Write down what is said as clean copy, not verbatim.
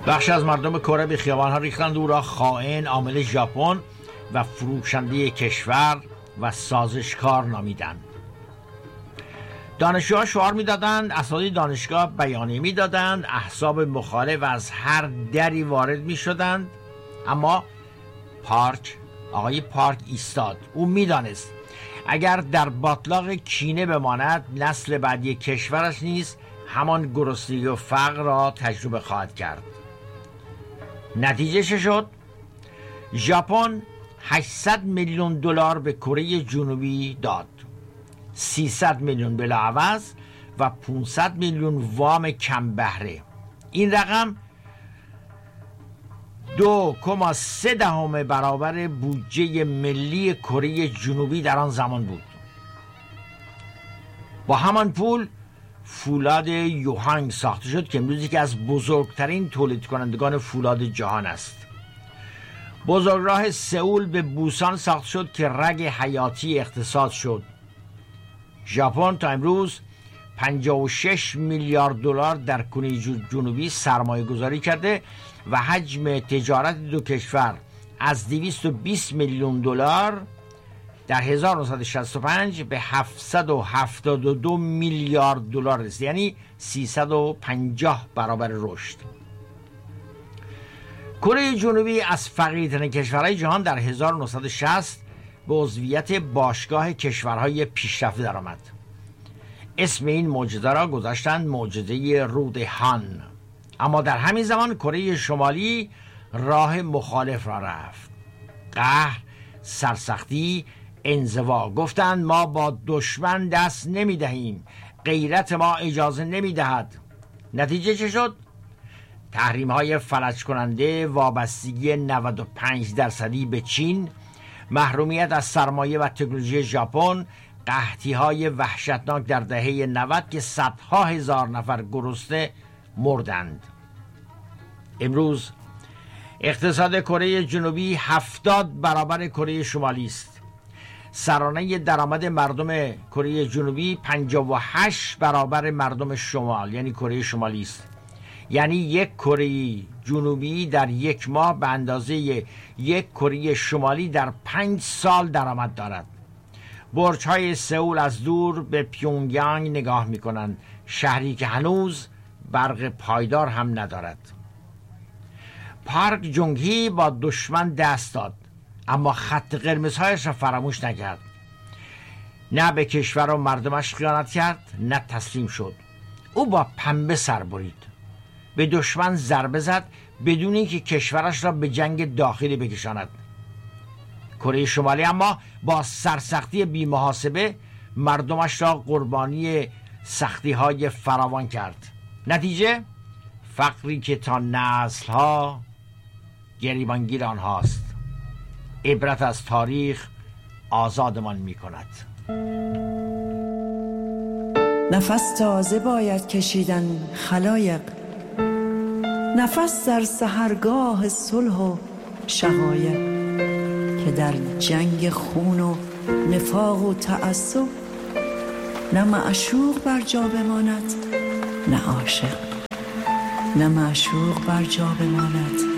بخش از مردم کره به خیابان‌ها ریختند، او را خائن، عامل ژاپن و فروشنده کشور و سازشکار نامیدند. دانشجوها شعار می‌دادند، اساتید دانشگاه بیانیه می‌دادند، احزاب مخالف از هر دری وارد می‌شدند، اما آقای پارک ایستاد. او می‌دانست اگر در باطلاق کینه بماند، نسل بعدی کشورش نیز همان گرسنگی و فقر را تجربه خواهد کرد. نتیجه چه شد؟ ژاپن 800 میلیون دلار به کره جنوبی داد، 300 میلیون بلاعوض و 500 میلیون وام کم بهره. این رقم 2.3 برابر بودجه ملی کره جنوبی در آن زمان بود. با همان پول فولاد یوهانگ ساخته شد که امروز یکی از بزرگترین تولید کنندگان فولاد جهان است. بزرگراه سئول به بوسان ساخته شد که رگ حیاتی اقتصاد شد. ژاپن تا امروز 56 میلیارد دلار در کره جنوبی سرمایه گذاری کرده و حجم تجارت دو کشور از 220 میلیون دلار در 1965 به 772 میلیارد دلار رسید، یعنی 350 برابر رشد. کره جنوبی از فقیرترین کشورهای جهان در 1960 به عضویت باشگاه کشورهای پیشرفته درآمد. اسم این معجزه را گذاشتند معجزه رود هان. اما در همین زمان کره شمالی راه مخالف را رفت. قهر، سرسختی، انزوا. گفتند ما با دشمن دست نمی دهیم، غیرت ما اجازه نمی دهد. نتیجه چه شد؟ تحریم های فلج کننده، وابستگی 95% به چین، محرومیت از سرمایه و تکنولوژی ژاپن، قحطی های وحشتناک در دهه 90 که صدها هزار نفر گرسنه مردند. امروز اقتصاد کره جنوبی 70 برابر کره شمالی است. سرانه درآمد مردم کره جنوبی 58 برابر مردم شمال یعنی کره شمالی است. یعنی یک کره جنوبی در یک ماه به اندازه یک کره شمالی در 5 سال درآمد دارد. برج‌های سئول از دور به پیونگیانگ نگاه می‌کنند، شهری که هنوز برق پایدار هم ندارد. پارک جونگهی با دشمن دست داد، اما خط قرمزهایش را فراموش نکرد. نه به کشور و مردمش خیانت کرد، نه تسلیم شد. او با پنبه سر برید، به دشمن ضربه زد بدون اینکه کشورش را به جنگ داخلی بکشاند. کره شمالی اما با سرسختی بی‌محاسبه مردمش را قربانی سختی‌های فراوان کرد. نتیجه فقری که تا نسل‌ها گریبانگیر آنهاست. عبرت از تاریخ آزادمان می‌کند. نفس تازه باید کشیدن خلایق، نفس در سحرگاه صلح و شقایق، که در جنگ خون و نفاق و تعصب نه معشوق بر جا بماند نه عاشق، نه معشوق بر جا بماند